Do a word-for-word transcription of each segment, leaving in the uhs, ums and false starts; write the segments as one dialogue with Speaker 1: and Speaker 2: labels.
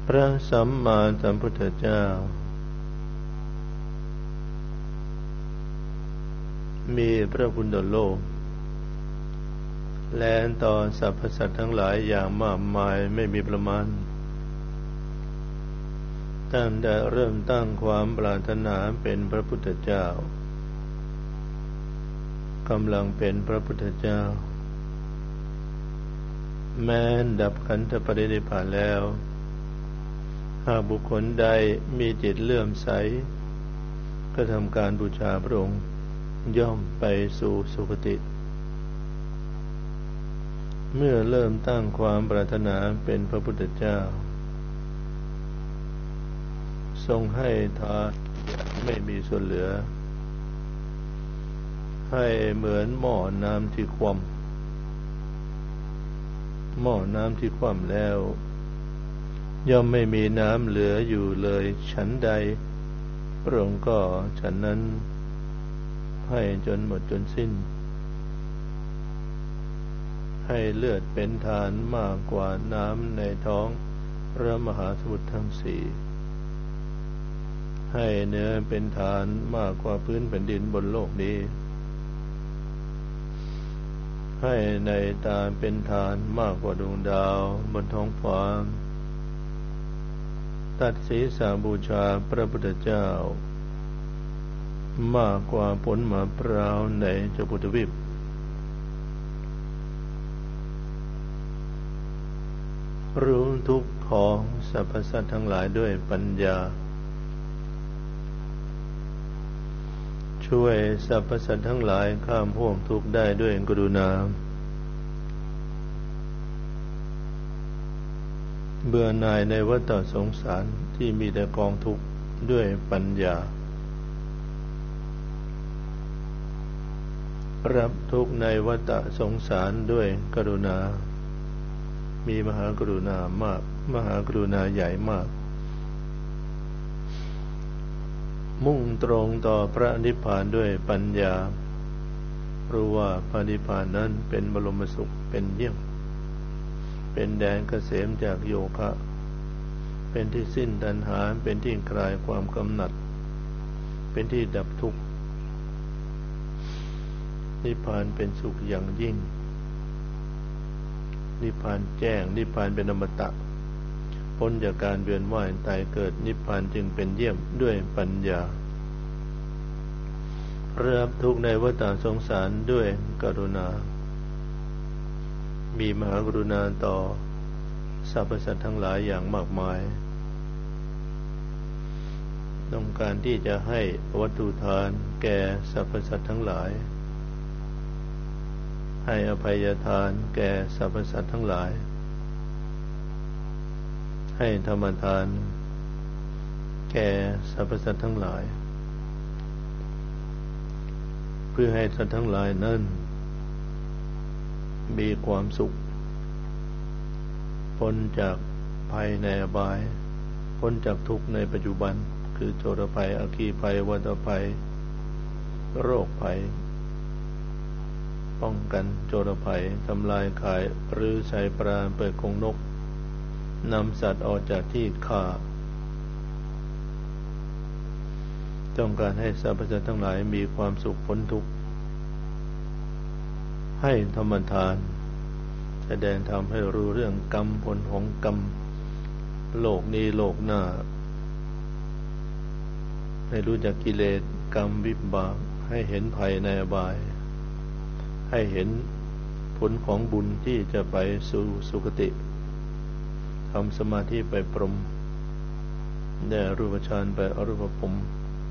Speaker 1: พระสัมมาสัมพุทธเจ้ามีพระคุณต่อโลกและต่อสรรพสัตว์ทั้งหลายอย่างมากมายไม่มีประมาณตั้งแต่เริ่มตั้งความปรารถนาเป็นพระพุทธเจ้ากำลังเป็นพระพุทธเจ้าแม้ดับขันธปรินิพพานแล้วหากบุคคลใดมีจิตเลื่อมใสก็ทำการบูชาพระองค์ย่อมไปสู่สุคติเมื่อเริ่มตั้งความปรารถนาเป็นพระพุทธเจ้าทรงให้ทานไม่มีส่วนเหลือให้เหมือนหม้อน้ำที่คว่ำหม้อน้ำที่คว่ำแล้วย่อมไม่มีน้ำเหลืออยู่เลยฉันใดพระองค์ก็ฉันนั้นให้จนหมดจนสิ้นให้เลือดเป็นทานมากกว่าน้ำในท้องพระมหาสมุทรทั้งสี่ให้เนื้อเป็นทานมากกว่าพื้นแผ่นดินบนโลกนี้ให้ในตาเป็นทานมากกว่าดวงดาวบนท้องฟ้าตัดศีรษะบูชาพระพุทธเจ้ามากกว่าผลมะพร้าวในจตุทวีปรู้ทุกข์ของสรรพสัตว์ทั้งหลายด้วยปัญญาช่วยสรรพสัตว์ทั้งหลายข้ามห่วงทุกข์ได้ด้วยกรุณาเบื่อหน่ายในวัฏสงสารที่มีแต่กองทุกข์ด้วยปัญญารับทุกข์ในวัฏสงสารด้วยกรุณามีมหากรุณามากมหากรุณาใหญ่มากมุ่งตรงต่อพระนิพพานด้วยปัญญารู้ว่าพระนิพพานนั้นเป็นบรมสุขเป็นเยี่ยมเป็นแดนเกษมจากโยคะเป็นที่สิ้นตัณหาเป็นที่คลายความกำหนัดเป็นที่ดับทุกข์นิพพานเป็นสุขอย่างยิ่งนิพพานแจ้งนิพพานเป็นอมตะพ้นจากการเวียนว่ายตายเกิดนิพพานจึงเป็นเยี่ยมด้วยปัญญารับทุกข์ในวัฏสงสารด้วยกรุณามีมหากรุณาต่อสรรพสัตว์ทั้งหลายอย่างมากมายต้องการที่จะให้วัตถุทานแก่สรรพสัตว์ทั้งหลายให้อภัยทานแก่สรรพสัตว์ทั้งหลายให้ธรรมทานแก่สรรพสัตว์ทั้งหลายเพื่อให้สัตว์ทั้งหลายนั้นมีความสุขพ้นจากภัยในอบายพ้นจากทุกข์ในปัจจุบันคือโจรภัยอัคคีภัยวัฏภัยโรคภัยป้องกันโจรภัยทำลายขายหรือใช้ปราณเปิดกรงนกนำสัตว์ออกจากที่ฆ่าต้องการให้สรรพสัตว์ทั้งหลายมีความสุขพ้นทุกข์ให้ธรรมทานแสดงธรรมให้รู้เรื่องกรรมผลของกรรมโลกนี้โลกหน้าให้รู้จักกิเลสกรรมวิบากให้เห็นภัยในอบายให้เห็นผลของบุญที่จะไปสู่สุคติทำสมาธิไปพรหมได้รูปฌานไปอรูปภพ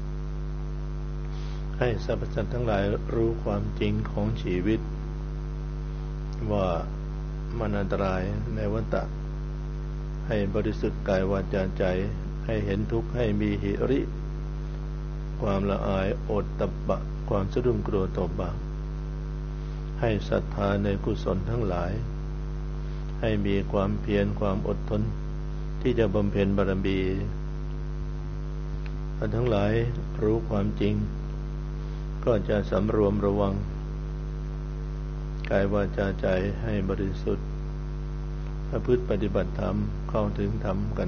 Speaker 1: ให้สรรพสัตว์ทั้งหลายรู้ความจริงของชีวิตว่ามันอันตรายในวัฏฏะให้บริสุทธิ์กายวาจาใจให้เห็นทุกข์ให้มีหิริความละอายโอตตัปปะความสะดุ้งกลัวต่อบาปให้ศรัทธาในกุศลทั้งหลายให้มีความเพียรความอดทนที่จะบำเพ็ญบารมีท่านทั้งหลายรู้ความจริงก็จะสำรวมระวังกายวาจาใจให้บริสุทธิ์ประพฤติปฏิบัติธรรมเข้าถึงธรรมกัน